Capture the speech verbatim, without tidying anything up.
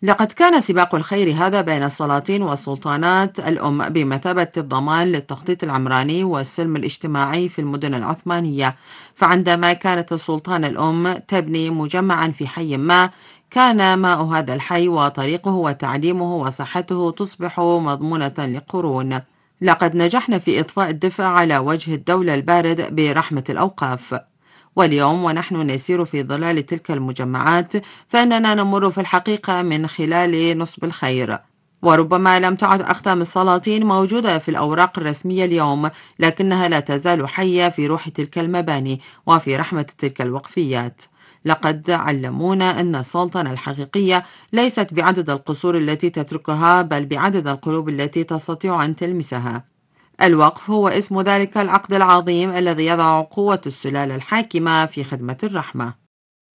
لقد كان سباق الخير هذا بين السلاطين والسلطانات الأم بمثابة الضمان للتخطيط العمراني والسلم الاجتماعي في المدن العثمانية. فعندما كانت السلطان الأم تبني مجمعا في حي ما، كان ماء هذا الحي وطريقه وتعليمه وصحته تصبح مضمونة لقرون. لقد نجحنا في إطفاء الدفء على وجه الدولة البارد برحمة الأوقاف. واليوم ونحن نسير في ظلال تلك المجمعات، فإننا نمر في الحقيقة من خلال نصب الخير. وربما لم تعد أختام السلاطين موجودة في الأوراق الرسمية اليوم، لكنها لا تزال حية في روح تلك المباني وفي رحمة تلك الوقفيات. لقد علمونا أن السلطنة الحقيقية ليست بعدد القصور التي تتركها، بل بعدد القلوب التي تستطيع أن تلمسها. الوقف هو اسم ذلك العقد العظيم الذي يضع قوة السلالة الحاكمة في خدمة الرحمة.